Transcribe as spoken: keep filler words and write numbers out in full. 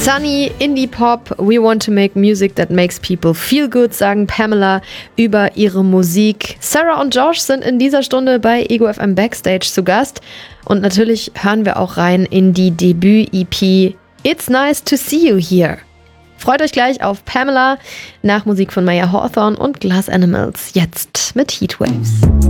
Sunny, Indie-Pop, we want to make music that makes people feel good, sagen Pamela über ihre Musik. Sarah und Josh sind in dieser Stunde bei Ego F M Backstage zu Gast. Und natürlich hören wir auch rein in die Debüt-E P It's Nice to See You Here. Freut euch gleich auf Pamela nach Musik von Maya Hawthorne und Glass Animals. Jetzt mit Heatwaves.